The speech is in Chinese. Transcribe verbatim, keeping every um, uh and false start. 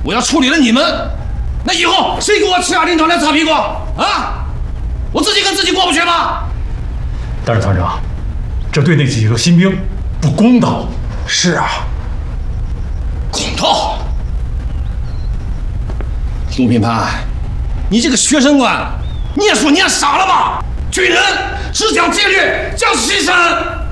我要处理了你们，那以后谁给我吃下领导来擦屁股啊？我自己跟自己过不去吗？ 但是团长，这对那几个新兵不公道。 是啊， 公道。陆品盘，你这个学生官，念书念傻了吧？军人只讲纪律，讲牺牲。